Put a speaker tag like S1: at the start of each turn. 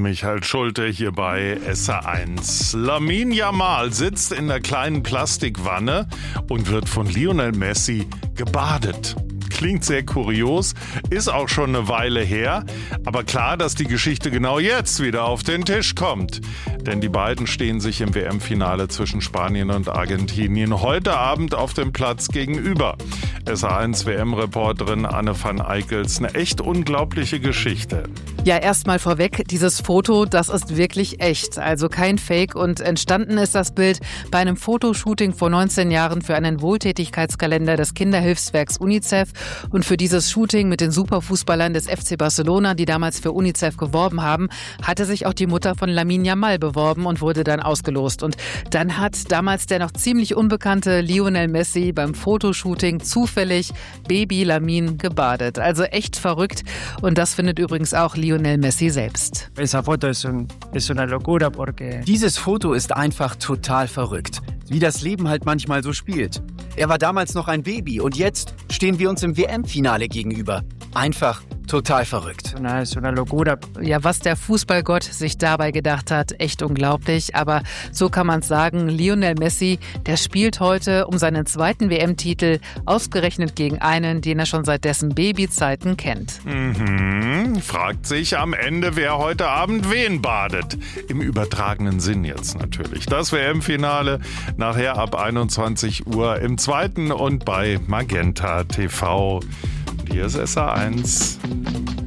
S1: Michael Schulte hier bei SA1. Lamine Yamal sitzt in der kleinen Plastikwanne und wird von Lionel Messi gebadet. Klingt sehr kurios, ist auch schon eine Weile her. Aber klar, dass die Geschichte genau jetzt wieder auf den Tisch kommt. Denn die beiden stehen sich im WM-Finale zwischen Spanien und Argentinien heute Abend auf dem Platz gegenüber. SA1 WM-Reporterin Anne van Eickels, eine echt unglaubliche Geschichte.
S2: Ja, erstmal vorweg, dieses Foto, das ist wirklich echt, also kein Fake. Und entstanden ist das Bild bei einem Fotoshooting vor 19 Jahren für einen Wohltätigkeitskalender des Kinderhilfswerks UNICEF. Und für dieses Shooting mit den Superfußballern des FC Barcelona, die damals für UNICEF geworben haben, hatte sich auch die Mutter von Lamine Yamal beworben und wurde dann ausgelost. Und dann hat damals der noch ziemlich unbekannte Lionel Messi beim Fotoshooting zufällig Baby Lamine gebadet. Also echt verrückt. Und das findet übrigens auch Lionel Messi selbst.
S3: Dieses Foto ist einfach total verrückt. Wie das Leben halt manchmal so spielt. Er war damals noch ein Baby und jetzt stehen wir uns im WM-Finale gegenüber. Einfach total verrückt.
S2: Ja, was der Fußballgott sich dabei gedacht hat, echt unglaublich. Aber so kann man es sagen, Lionel Messi, der spielt heute um seinen zweiten WM-Titel, ausgerechnet gegen einen, den er schon seit dessen Babyzeiten kennt.
S1: Fragt sich am Ende, wer heute Abend wen badet. Im übertragenen Sinn jetzt natürlich. Das WM-Finale nachher ab 21 Uhr im Zweiten und bei Magenta TV. Hier ist SA1.